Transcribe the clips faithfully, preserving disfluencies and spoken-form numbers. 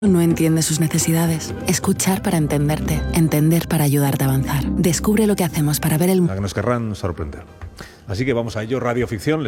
No entiende sus necesidades. Escuchar para entenderte. Entender para ayudarte a avanzar. Descubre lo que hacemos para ver el mundo. Que nos querrán sorprender. Así que vamos a ello, radioficción.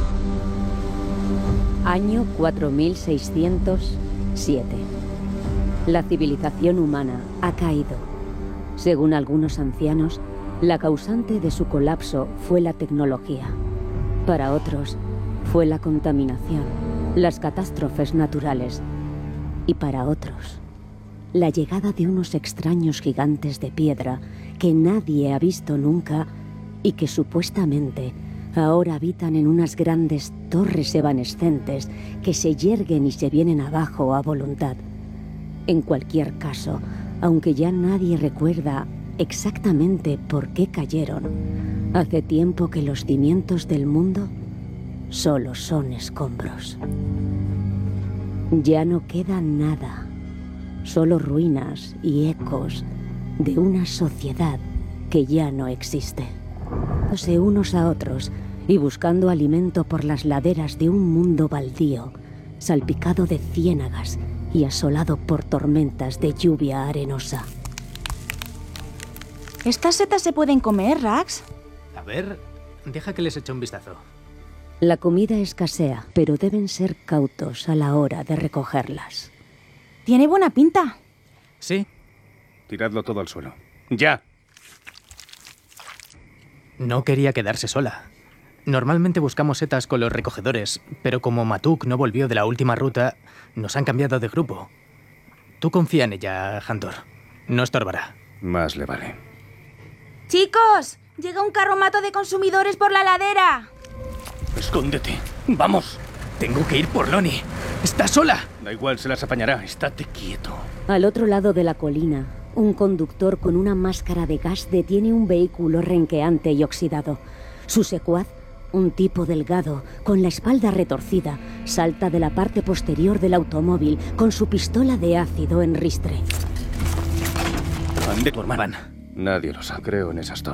Año cuatro mil seiscientos siete. La civilización humana ha caído. Según algunos ancianos, la causante de su colapso fue la tecnología. Para otros, fue la contaminación, las catástrofes naturales. Y para otros, la llegada de unos extraños gigantes de piedra que nadie ha visto nunca y que supuestamente ahora habitan en unas grandes torres evanescentes que se yerguen y se vienen abajo a voluntad. En cualquier caso, aunque ya nadie recuerda exactamente por qué cayeron, hace tiempo que los cimientos del mundo solo son escombros. Ya no queda nada, solo ruinas y ecos de una sociedad que ya no existe. Se unos a otros y buscando alimento por las laderas de un mundo baldío, salpicado de ciénagas y asolado por tormentas de lluvia arenosa. ¿Estas setas se pueden comer, Rax? A ver, deja que les eche un vistazo. La comida escasea, pero deben ser cautos a la hora de recogerlas. Tiene buena pinta. Sí. Tiradlo todo al suelo. ¡Ya! No quería quedarse sola. Normalmente buscamos setas con los recogedores, pero como Matuk no volvió de la última ruta, nos han cambiado de grupo. Tú confía en ella, Hunter. No estorbará. Más le vale. ¡Chicos! Llega un carromato de consumidores por la ladera. ¡Escóndete! ¡Vamos! Tengo que ir por Lonnie. ¡Está sola! Da igual, se las apañará. Estate quieto. Al otro lado de la colina, un conductor con una máscara de gas detiene un vehículo renqueante y oxidado. Su secuaz, un tipo delgado, con la espalda retorcida, salta de la parte posterior del automóvil con su pistola de ácido en ristre. Ande tu hermana. Nadie lo sabe. Creo en esas torres.